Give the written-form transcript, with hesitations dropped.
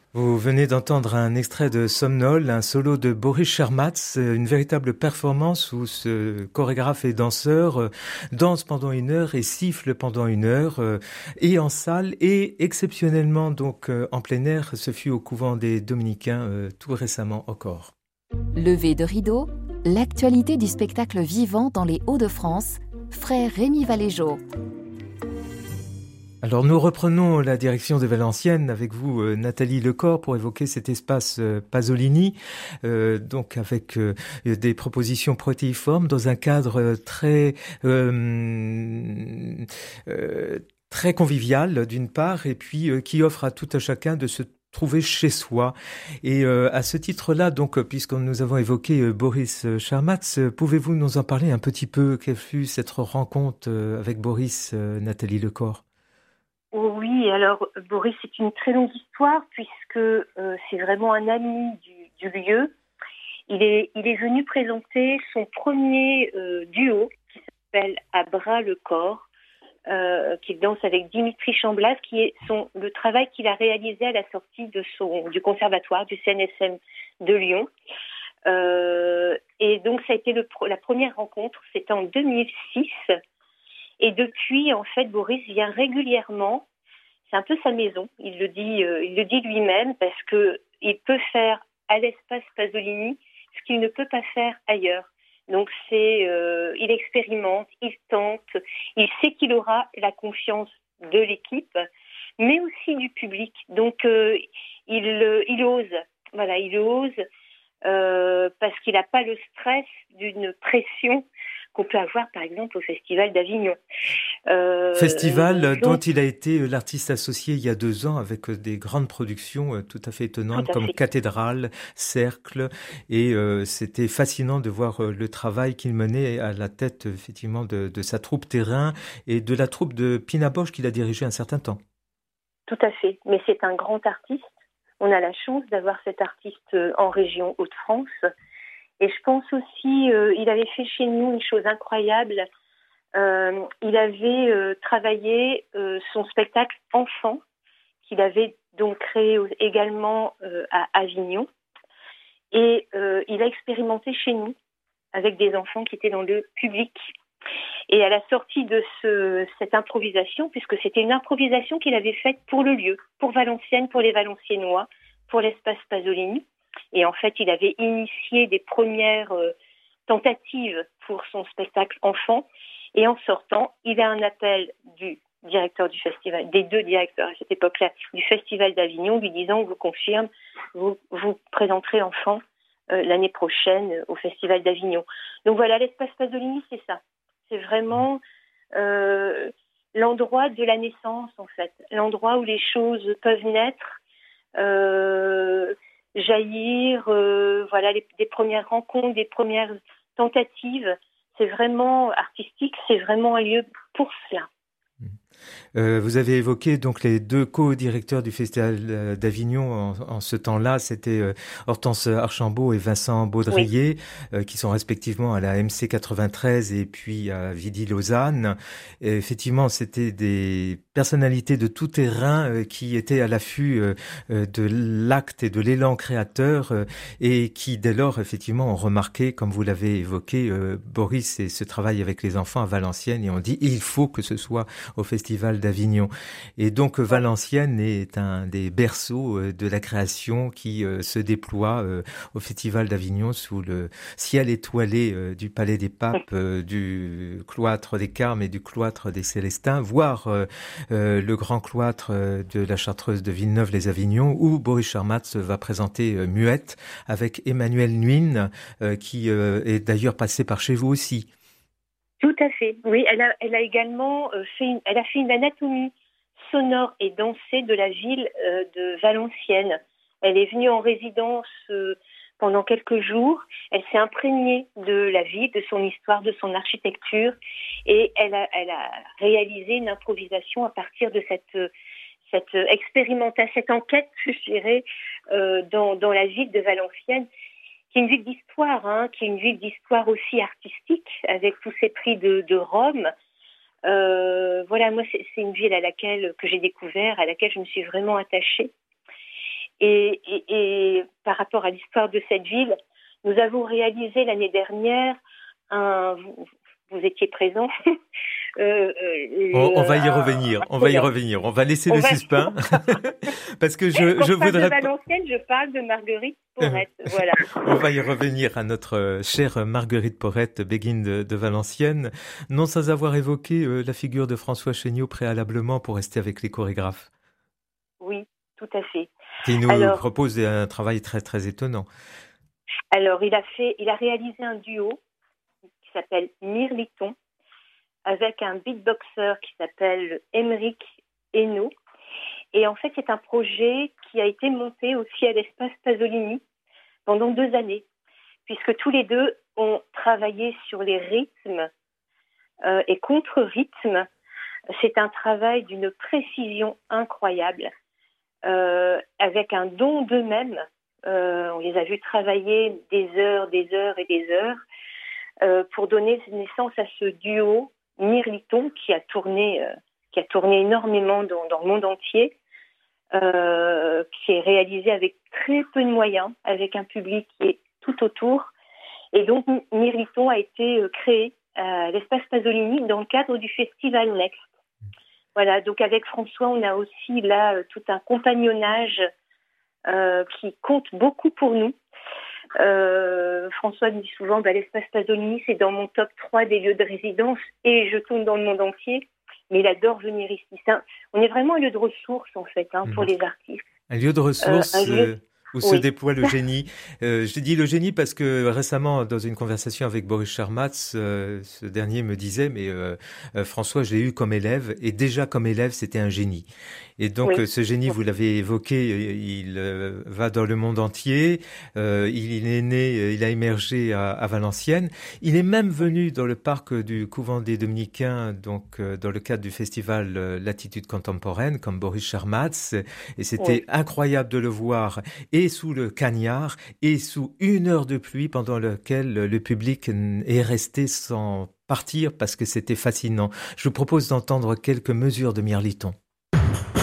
Vous venez d'entendre un extrait de Somnol, un solo de Boris Chermatz, une véritable performance où ce chorégraphe et danseur danse pendant 1 heure et siffle pendant 1 heure, et en salle et exceptionnellement donc en plein air. Ce fut au couvent des Dominicains tout récemment encore. Levé de rideau, l'actualité du spectacle vivant dans les Hauts-de-France, frère Rémi Valéjo. Alors nous reprenons la direction de Valenciennes avec vous, Nathalie Lecor, pour évoquer cet espace Pasolini, donc avec des propositions protéiformes dans un cadre très convivial d'une part, et puis qui offre à tout un chacun de se trouver chez soi. Et à ce titre-là, donc, puisque nous avons évoqué Boris Chermatz, pouvez-vous nous en parler un petit peu? Quelle fut cette rencontre avec Boris, Nathalie Lecor? Oui, alors Boris, c'est une très longue histoire puisque c'est vraiment un ami du lieu. Il est venu présenter son premier duo qui s'appelle À bras le corps, qu'il danse avec Dimitri Chamblas, qui est le travail qu'il a réalisé à la sortie du conservatoire du CNSM de Lyon. Et donc ça a été la première rencontre, c'était en 2006. Et depuis, en fait, Boris vient régulièrement. C'est un peu sa maison. Il le dit lui-même parce que il peut faire à l'espace Pasolini ce qu'il ne peut pas faire ailleurs. Donc il expérimente, il tente, il sait qu'il aura la confiance de l'équipe, mais aussi du public. Donc il ose. Voilà, il ose parce qu'il n'a pas le stress d'une pression qu'on peut avoir, par exemple, au Festival d'Avignon. Festival dont il a été l'artiste associé il y a 2 ans avec des grandes productions tout à fait Tout étonnantes à comme fait. Cathédrale, Cercle, et c'était fascinant de voir le travail qu'il menait à la tête effectivement de sa troupe Terrain et de la troupe de Pina Bausch qu'il a dirigée un certain temps. Tout à fait. Mais c'est un grand artiste. On a la chance d'avoir cet artiste en région Hauts-de-France. Et je pense aussi, il avait fait chez nous une chose incroyable. Il avait travaillé son spectacle enfant, qu'il avait donc créé également à Avignon. Et il a expérimenté chez nous avec des enfants qui étaient dans le public. Et à la sortie de cette improvisation, puisque c'était une improvisation qu'il avait faite pour le lieu, pour Valenciennes, pour les Valenciennois, pour l'espace Pasolini. Et en fait, il avait initié des premières tentatives pour son spectacle enfant. Et en sortant, il a un appel du directeur du festival, des deux directeurs à cette époque-là, du festival d'Avignon, lui disant, on vous confirme, vous présenterez enfant l'année prochaine au festival d'Avignon. Donc voilà, l'espace Pasolini, c'est ça. C'est vraiment l'endroit de la naissance, en fait. L'endroit où les choses peuvent naître, jaillir, voilà, des premières rencontres, des premières tentatives. C'est vraiment artistique, c'est vraiment un lieu pour cela. Vous avez évoqué donc les deux co-directeurs du Festival d'Avignon en ce temps-là, c'était Hortense Archambault et Vincent Oui. Baudrier, qui sont respectivement à la MC 93 et puis à Vidi Lausanne. Et effectivement, c'était des personnalités de tout terrain qui étaient à l'affût de l'acte et de l'élan créateur et qui, dès lors, effectivement, ont remarqué, comme vous l'avez évoqué, Boris et ce travail avec les enfants à Valenciennes, et on dit il faut que ce soit au Festival d'Avignon. Et donc Ouais. Valenciennes est un des berceaux de la création qui se déploie au Festival d'Avignon sous le ciel étoilé du Palais des Papes, du cloître des Carmes et du cloître des Célestins, voire le grand cloître de la Chartreuse de Villeneuve-les-Avignon, où Boris Chermatz va présenter Muette avec Emmanuel Nuin, qui est d'ailleurs passé par chez vous aussi. Tout à fait. Oui, elle a également elle a fait une anatomie sonore et dansée de la ville de Valenciennes. Elle est venue en résidence pendant quelques jours. Elle s'est imprégnée de la ville, de son histoire, de son architecture, et elle a réalisé une improvisation à partir de cette expérimentation, cette enquête, je dirais, dans la ville de Valenciennes, qui est une ville d'histoire, qui est une ville d'histoire aussi artistique, avec tous ces prix de Rome. Voilà, moi, c'est une ville que j'ai découvert, à laquelle je me suis vraiment attachée. Et par rapport à l'histoire de cette ville, nous avons réalisé l'année dernière vous étiez présent. On va y revenir. On va y revenir. On va laisser le suspens parce que je voudrais. De Valenciennes, je parle de Marguerite Porrette. Voilà. On va y revenir à notre chère Marguerite Porrette, béguine de Valenciennes, non sans avoir évoqué la figure de François Chéniaud préalablement pour rester avec les chorégraphes. Oui, tout à fait. Qui nous propose un travail très très étonnant. Alors, il a réalisé un duo qui s'appelle Mirliton, avec un beatboxer qui s'appelle Émeric Hainaut. Et en fait, c'est un projet qui a été monté aussi à l'Espace Pasolini pendant 2 années, puisque tous les deux ont travaillé sur les rythmes et contre-rythmes. C'est un travail d'une précision incroyable, avec un don d'eux-mêmes. On les a vus travailler des heures et des heures pour donner naissance à ce duo Mirliton qui a tourné énormément dans le monde entier, qui est réalisé avec très peu de moyens, avec un public qui est tout autour. Et donc Mirliton a été créé à l'Espace Pasolini dans le cadre du festival Next. Voilà, donc avec François, on a aussi là tout un compagnonnage qui compte beaucoup pour nous. François me dit souvent l'Espace Pasolini, c'est dans mon top 3 des lieux de résidence et je tourne dans le monde entier, mais il adore venir ici. On est vraiment un lieu de ressources en fait pour les artistes. Un lieu de ressources où se déploie le génie. Je dis le génie parce que récemment, dans une conversation avec Boris Charmatz, ce dernier me disait, mais François, je l'ai eu comme élève, et déjà comme élève, c'était un génie. Et donc, ce génie, vous l'avez évoqué, il va dans le monde entier. Il est né, il a émergé à Valenciennes. Il est même venu dans le parc du couvent des Dominicains, donc dans le cadre du festival Latitude contemporaine, comme Boris Charmatz. Et c'était incroyable de le voir, et sous le cagnard, et sous 1 heure de pluie pendant laquelle le public est resté sans partir parce que c'était fascinant. Je vous propose d'entendre quelques mesures de Mirliton.